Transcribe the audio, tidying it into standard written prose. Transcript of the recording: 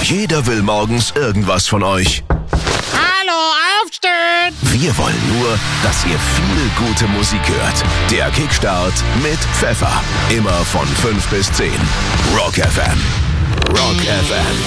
Jeder will morgens irgendwas von euch. Hallo, aufstehen! Wir wollen nur, dass ihr viel gute Musik hört. Der Kickstart mit Pfeffer. Immer von 5 bis 10. Rock FM. Rock FM.